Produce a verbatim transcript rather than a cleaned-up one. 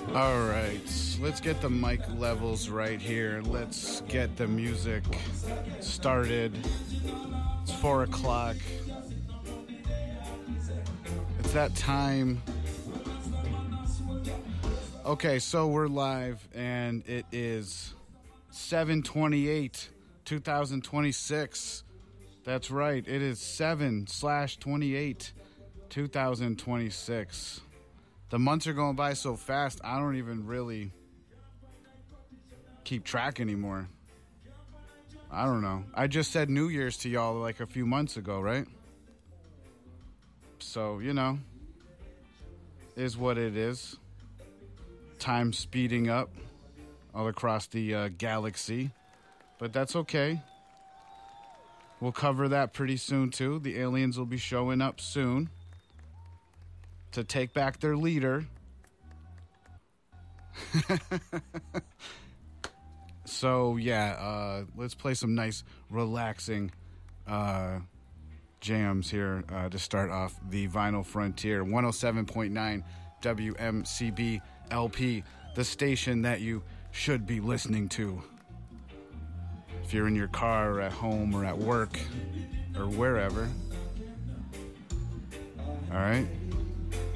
All right, let's get the mic levels right here. Let's get the music started. It's four o'clock. It's that time. Okay, so we're live, and it is seven twenty-eight, twenty twenty-six. That's right, it is seven slash twenty-eight, twenty twenty-six. The months are going by so fast, I don't even really keep track anymore. I don't know. I just said New Year's to y'all like a few months ago, right? So, you know, is what it is. Time speeding up all across the uh, galaxy. But that's okay. We'll cover that pretty soon, too. The aliens will be showing up soon to take back their leader. So, yeah, uh, let's play some nice, relaxing uh, jams here uh, to start off the Vinyl Frontier. one oh seven point nine W M C B L P, the station that you should be listening to. If you're in your car or at home or at work or wherever. All right?